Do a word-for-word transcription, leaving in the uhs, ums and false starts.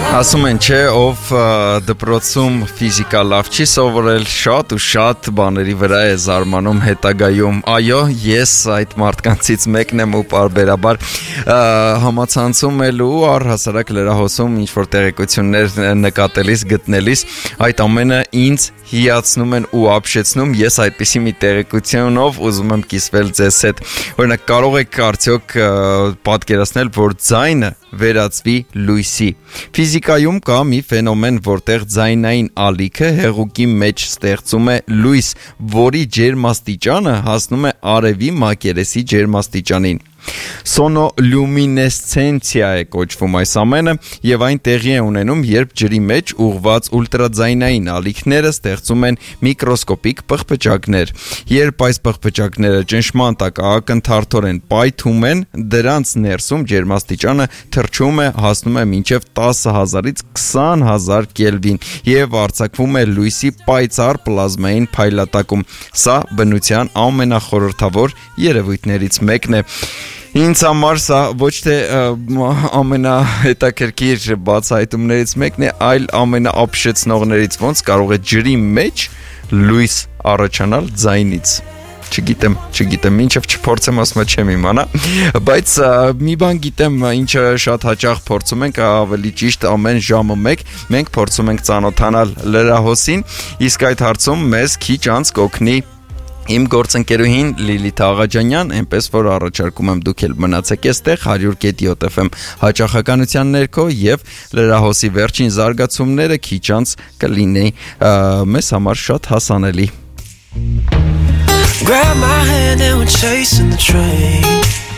Ասում են չէ, ով դպրոցում ֆիզիկա լավ չի սովորել, շատ ու շատ բաների վրա է զարմանում հետագայում։ Այո, ես այդ մարդկանցից մեկն եմ ու պարբերաբար համացանցում էլ ու առհասարակ լրահոսում ինչ-որ տեղեկություններ նկատելիս, գտնելիս, այդ ամենը ինձ հիացնում են ու ապշեցնում, ես այդպիսի մի տեղեկությունով ուզում եմ կիսվել ձեզ հետ։ Օրինակ, կարող եք արդյոք պատկերացնել, որ ձայնը վերածվի լույսի։ Ֆիզիկայում կա մի ֆենոմեն, որտեղ ձայնային ալիքը հեղուկի մեջ ստեղծում է լույս, որի ջերմաստիճանը հասնում է արևի մակերեսի ջերմաստիճանին։ Սոնոլյումինեսցենցիա է կոչվում այս ամենը եւ այն տեղի է ունենում, երբ ջրի մեջ ուղված ուլտրաձայնային ալիքները ստեղծում են միկրոսկոպիկ պղպջակներ։ Երբ այս պղպջակները ճնշման տակ ակնթարթորեն պայթում են, դրանց ներսում ջերմաստիճանը թռչում է, հասնում է մինչև տասը հազարից քսան հազար կելվին եւ արձակվում է լույսի պայծառ պլազմային փայլատակում։ Սա բնության ամենախորհրդավոր երևույթներից մեկն է։ Ինձ համար սա ոչ թե ամենահետաքրքիր բացահայտումներից մեկն է, այլ ամենաապշեցնողներից, ոնց կարող է ջրի մեջ լույս առաջանալ ձայնից։ Չգիտեմ, չգիտեմ, մինչև չփորձեմ, ասում եմ չեմ իմանա, բայց մի բան գիտեմ, ինչը շատ հաճախ փորձում ենք, ավելի ճիշտ ամեն ժամը մեկ, մենք փորձում ենք ծանոթանալ լրահոսին, իսկ այդ հարցում մեզ քիչ անց կօգնի իմ գործընկերուհին Լիլիթ Աղաջանյան, այնպես որ առաջարկում եմ դուք էլ մնացեք այստեղ հարյուր կետ յոթ էֆ էմ հաճախականության ներքո եւ լրահոսի վերջին զարգացումները քիչ անց կլինի մեզ համար շատ հասանելի. Grab my hand and we're chasing the train.